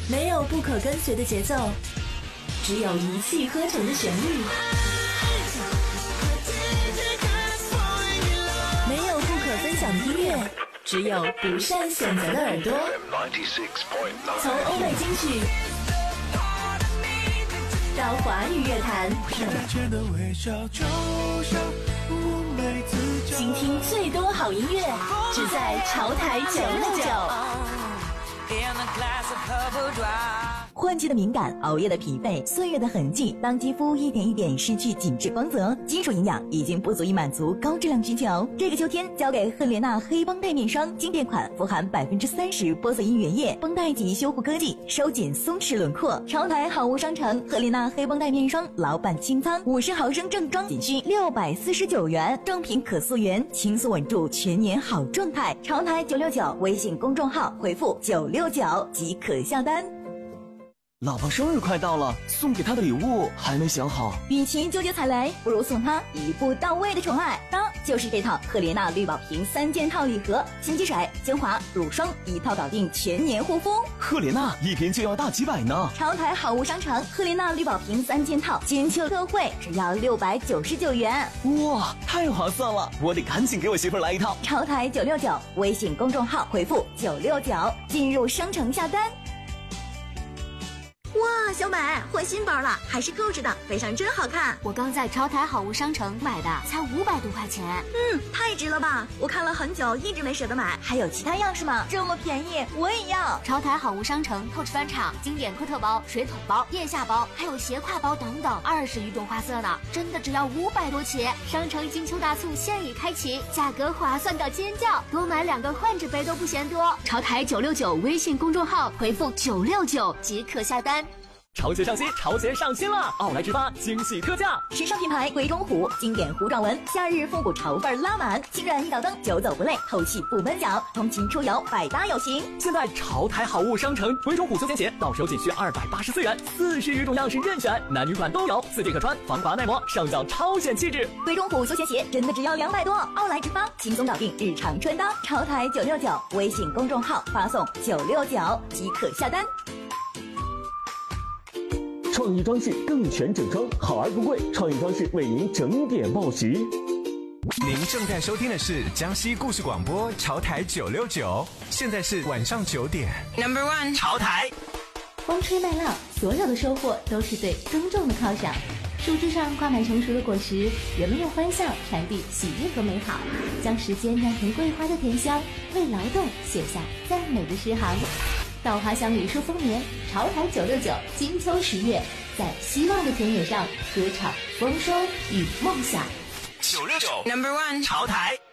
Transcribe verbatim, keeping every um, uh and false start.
没有不可跟随的节奏，只有一气呵成的旋律。没有不可分享的音乐，只有不善选择的耳朵。从欧美金曲到华语乐坛，倾听最多好音乐，只在潮台九六九。 换季的敏感，熬夜的疲惫，岁月的痕迹，当肌肤一点一点失去紧致光泽，金属营养已经不足以满足高质量需求。这个秋天交给赫莲娜黑绷带面霜，经典款，富含百分之三十玻色因原液，绷带级修护科技，收紧松弛轮廓。潮台好物商城赫莲娜黑绷带面霜老板清仓，五十毫升正装仅需六百四十九元，正品可溯源，轻松稳住全年好状态。潮台九六九微信公众号回复九六九即可下单。 老婆生日快到了，送给她的礼物还没想好。 与其纠结踩雷，不如送她一步到位的宠爱。当就是这套赫莲娜绿宝瓶三件套礼盒，清洁水、精华、乳霜一套搞定全年护肤。 赫莲娜一瓶就要大几百呢。 潮台好物商城赫莲娜绿宝瓶三件套金秋特惠，只要六百九十九元。 哇，太划算了！我得赶紧给我媳妇儿来一套。 潮台九六九微信公众号回复九六九进入商城下单。哇，小美换新包了，还是购置的，背上真好看。 我刚在潮台好物商城买的，才五百多块钱。 嗯，太值了吧！我看了很久，一直没舍得买。还有其他样式吗？这么便宜，我也要。 潮台好物商城透视翻场，经典科特包、水桶包、腋下包，还有斜挎包等等，二十余种花色呢，真的只要五百多起。商城金秋大促现已开启，价格划算到尖叫，多买两个换着背都不嫌多。潮台九六九微信公众号回复九六九即可下单。 潮鞋上新，潮鞋上新了！奥莱之发惊喜特价， 时尚品牌鬼冢虎经典虎爪纹，夏日复古潮范拉满，轻软一脚蹬，久走不累，透气不闷脚，通勤出游百搭有型。 现在潮台好物商城鬼冢虎休闲鞋到手仅需二百八十四元，四十余种样式任选，男女款都有，四季可穿，防滑耐磨，上脚超显气质。 鬼冢虎休闲鞋真的只要两百多，奥莱之发轻松搞定日常穿搭。潮台九六九微信公众号发送九六九即可下单。 创意装饰更全整装，好而不贵。创意装饰为您整点报时。 您正在收听的是江西故事广播潮台九六九，现在是晚上九点。 Number one， 潮台。 风吹麦浪，所有的收获都是对耕种的犒赏。树枝上挂满成熟的果实，人们用欢笑传递喜悦和美好，将时间酿成桂花的甜香，为劳动写下赞美的诗行。稻花香里数丰年，潮台九六九金秋十月，在希望的田野上歌唱丰收与梦想。 九六九 Number one， 潮台。